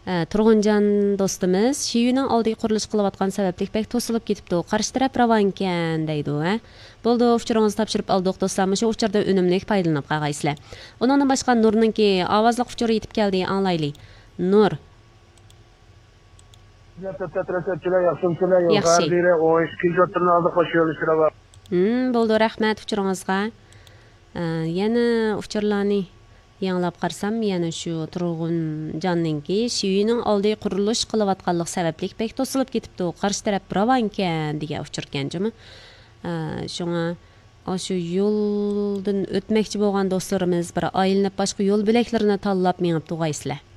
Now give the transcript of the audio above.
Turg'unjon do'stimiz Shiyuning oldiga qurilish qilayotgan sababli bek to'silib ketibdi. Qarshi taraf ravon ekan deydi. Bo'ldi, uchuringizni topshirib oldik do'stlar. Shu uchurda unumli foydalanib qolgaysizlar. Undan boshqa Nurninki ovozli uchuri yetib keldi, anglayli. Nur. Yaxshi. Bo'ldi, rahmat uchuringizga. Yana uchurlarni yanglab qarsam, yana shu Turg'unjonninki Shiyuning oldiga qurilish qilayotganlik sababli bek to'silib ketibdi. Qarshi taraf ravon ekan degan uchur ekanjimi? Shunga shu yo'ldan o'tmoqchi bo'lgan do'stlarimiz bir aylanib boshqa yo'l bileklarini tanlab mengib to'g'aysizlar.